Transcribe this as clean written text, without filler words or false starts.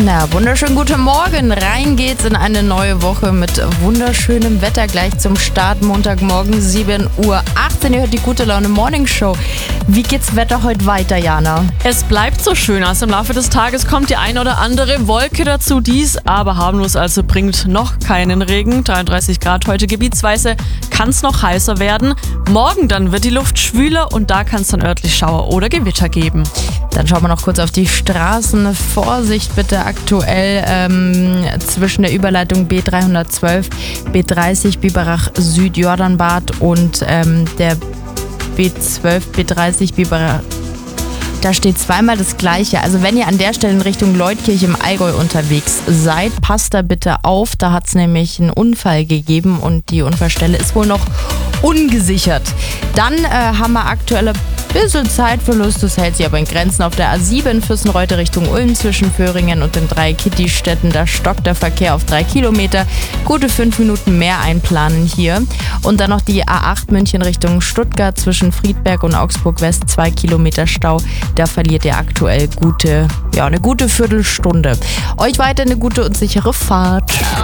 Na, wunderschönen guten Morgen. Rein geht's in eine neue Woche mit wunderschönem Wetter gleich zum Start. Montagmorgen 7:18 Uhr. Ihr hört die Gute Laune Morning Show. Wie geht's Wetter heute weiter, Jana? Es bleibt so schön. Also im Laufe des Tages kommt die ein oder andere Wolke dazu. Dies aber harmlos, also bringt noch keinen Regen. 33 Grad heute gebietsweise. Kann es noch heißer werden. Morgen dann wird die Luft schwüler und da kann es dann örtlich Schauer oder Gewitter geben. Dann schauen wir noch kurz auf die Straßen. Vorsicht bitte aktuell zwischen der Überleitung B312, B30 Biberach Süd Jordanbad und der B12, B30 Biberach. Da steht zweimal das Gleiche. Also wenn ihr an der Stelle in Richtung Leutkirch im Allgäu unterwegs seid, passt da bitte auf. Da hat es nämlich einen Unfall gegeben und die Unfallstelle ist wohl noch ungesichert. Dann haben wir aktuelle bisschen Zeitverlust, das hält sich aber in Grenzen auf der A7 Fürstenreute Richtung Ulm zwischen Föhringen und den 3 Kitty-Städten. Da stockt der Verkehr auf 3 Kilometer. Gute 5 Minuten mehr einplanen hier. Und dann noch die A8 München Richtung Stuttgart zwischen Friedberg und Augsburg West 2 Kilometer Stau. Da verliert ihr aktuell eine gute Viertelstunde. Euch weiter eine gute und sichere Fahrt.